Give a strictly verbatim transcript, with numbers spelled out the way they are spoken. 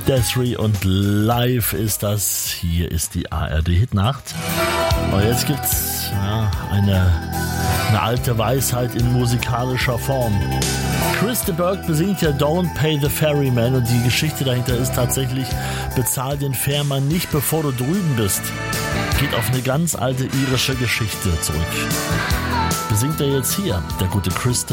Des'ree und live ist das. Hier ist die A R D Hitnacht. Und jetzt gibt's ja, eine, eine alte Weisheit in musikalischer Form. Chris de Burgh besingt ja Don't Pay the Ferryman und die Geschichte dahinter ist tatsächlich, bezahl den Fährmann nicht, bevor du drüben bist. Geht auf eine ganz alte irische Geschichte zurück. Besingt er jetzt hier, der gute Chris de